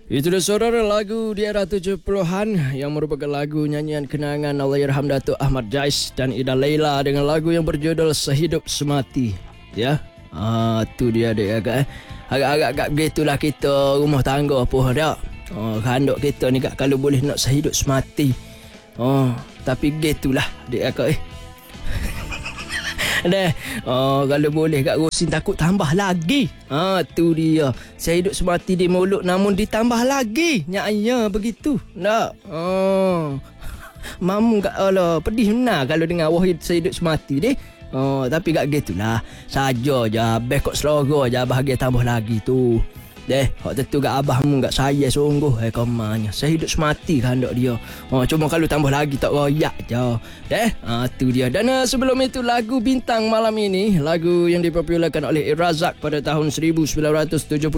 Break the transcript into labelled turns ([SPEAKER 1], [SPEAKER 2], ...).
[SPEAKER 1] Itu dia saudara, lagu di era 70-an yang merupakan lagu nyanyian kenangan Allahyarham Datuk Ahmad Jais dan Ida Laila dengan lagu yang berjudul Sehidup Semati. Ya. Tu dia dia kan. Agak-agak begitulah kita rumah tangga apa dak. Kandok kita ni kalau boleh nak sehidup semati. Tapi gitulah dia kak. Kalau boleh Kak Rosin takut tambah lagi. Tu dia. Saya hidup semati di mulut namun ditambah lagi. Nyaknya begitu. Tak. Mamu Kak Allah pedih benar kalau dengar wahid saya hidup semati deh. Tapi Kak gitulah. Saja je. Best kok selera je bahagia tambah lagi tu. Hak tentu kat abahmu kat saya sungguh komanya. Saya hidup semati kan dok dia. Cuma kalau tambah lagi tak royak je. Tu dia. Dan sebelum itu lagu Bintang Malam ini, lagu yang dipopularkan oleh Razak pada tahun 1970.